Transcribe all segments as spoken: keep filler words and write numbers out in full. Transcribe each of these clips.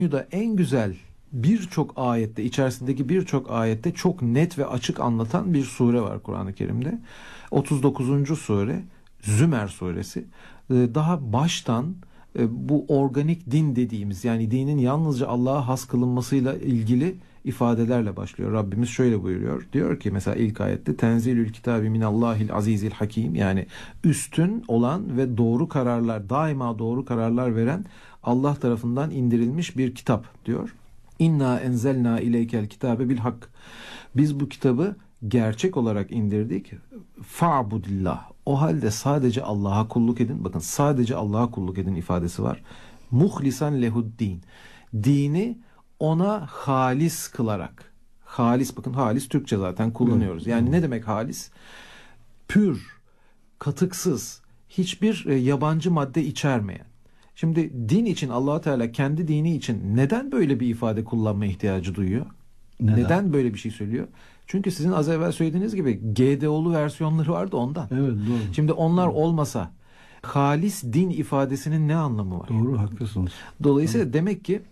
da en güzel birçok ayette, içerisindeki birçok ayette çok net ve açık anlatan bir sure var Kur'an-ı Kerim'de. otuz dokuzuncu sure Zümer suresi. Daha baştan bu organik din dediğimiz, yani dinin yalnızca Allah'a has kılınmasıyla ilgili ifadelerle başlıyor. Rabbimiz şöyle buyuruyor. Diyor ki mesela ilk ayette Tenzilül kitabi minallahil azizil hakim, yani üstün olan ve doğru kararlar, daima doğru kararlar veren Allah tarafından indirilmiş bir kitap diyor. İnna enzelna ileykel kitabe bil hak. Biz bu kitabı gerçek olarak indirdik. Fa'budillah. O halde sadece Allah'a kulluk edin. Bakın, sadece Allah'a kulluk edin ifadesi var. Muhlisan lehuddin. Dini ona halis kılarak. Halis, bakın halis Türkçe zaten kullanıyoruz. Yani ne demek halis? Pür, katıksız, hiçbir yabancı madde içermeyen. Şimdi din için, Allah Teala kendi dini için neden böyle bir ifade kullanma ihtiyacı duyuyor? Neden? Neden böyle bir şey söylüyor? Çünkü sizin az evvel söylediğiniz gibi G D O'lu versiyonları vardı ondan. Evet, doğru. Şimdi onlar olmasa halis din ifadesinin ne anlamı var? Doğru, haklısınız. Dolayısıyla evet, demek ki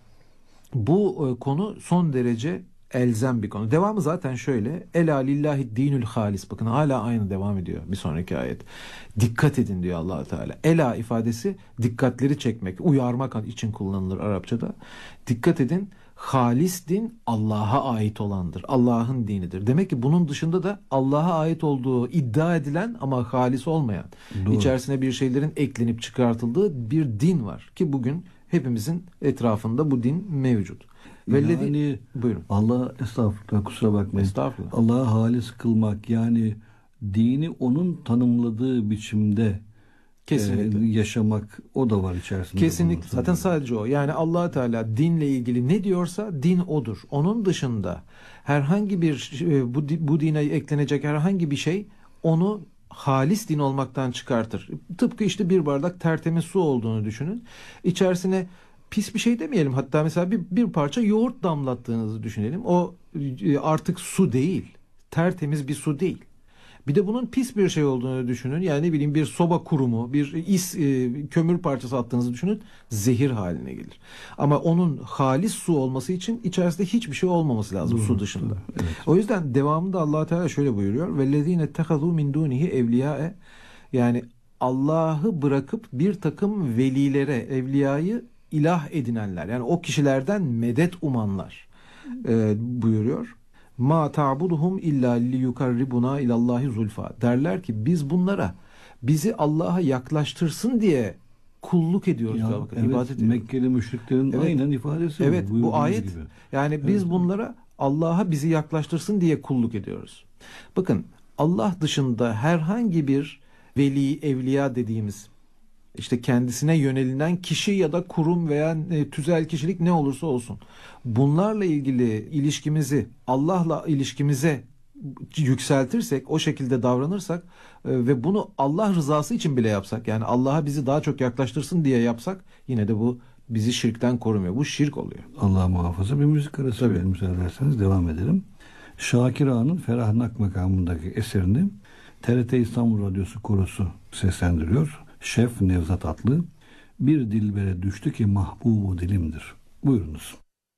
bu konu son derece elzem bir konu. Devamı zaten şöyle. Ela lillahi dinül halis. Bakın hala aynı devam ediyor bir sonraki ayet. Dikkat edin diyor Allah Teala. Ela ifadesi dikkatleri çekmek, uyarmak için kullanılır Arapçada. Dikkat edin. Halis din Allah'a ait olandır. Allah'ın dinidir. Demek ki bunun dışında da Allah'a ait olduğu iddia edilen ama halis olmayan, doğru, içerisine bir şeylerin eklenip çıkartıldığı bir din var. Ki bugün hepimizin etrafında bu din mevcut. Velledi, yani buyurun. Allah, estağfurullah, kusura bakmayın. Estağfurullah. Allah'a halis kılmak, yani dini onun tanımladığı biçimde kesinlikle e, yaşamak, o da var içerisinde. Kesinlikle. Zaten sadece o. Yani Allah Teala dinle ilgili ne diyorsa din odur. Onun dışında herhangi bir bu, bu dine eklenecek herhangi bir şey onu halis din olmaktan çıkartır. Tıpkı işte bir bardak tertemiz su olduğunu düşünün. İçerisine pis bir şey demeyelim. Hatta mesela bir, bir parça yoğurt damlattığınızı düşünelim. O artık su değil. Tertemiz bir su değil. Bir de bunun pis bir şey olduğunu düşünün. Yani ne bileyim bir soba kurumu, bir is, e, kömür parçası attığınızı düşünün. Zehir haline gelir. Ama onun halis su olması için içerisinde hiçbir şey olmaması lazım, doğru, su dışında. Doğru, evet. O yüzden devamında Allah Teala şöyle buyuruyor. Vellezine ittehazû min dûnihi evliyâe. Yani Allah'ı bırakıp bir takım velilere, evliyayı ilah edinenler. Yani o kişilerden medet umanlar e, buyuruyor. Ma ta'buduhum illa liyukarribuna ilallahi zulfa. Derler ki biz bunlara bizi Allah'a yaklaştırsın diye kulluk ediyoruz. Ya, bakın, evet, ibadet ediyoruz. Mekkeli müşriklerin evet, aynen ifadesi. Evet, bu, bu ayet gibi. Yani biz evet, bunlara Allah'a bizi yaklaştırsın diye kulluk ediyoruz. Bakın, Allah dışında herhangi bir veli, evliya dediğimiz, İşte kendisine yönelilen kişi ya da kurum veya e, tüzel kişilik ne olursa olsun, bunlarla ilgili ilişkimizi Allah'la ilişkimize yükseltirsek, o şekilde davranırsak e, ve bunu Allah rızası için bile yapsak, yani Allah'a bizi daha çok yaklaştırsın diye yapsak, yine de bu bizi şirkten korumuyor. Bu şirk oluyor. Allah muhafaza. Bir müzik arası verelim, müsaade ederseniz devam edelim. Şakir Ağa'nın Ferahnak makamındaki eserini T R T İstanbul Radyosu Korosu seslendiriyor. Şef Nevzat Atlı, bir dilbere düştü ki mahbubu dilimdir. Buyurunuz.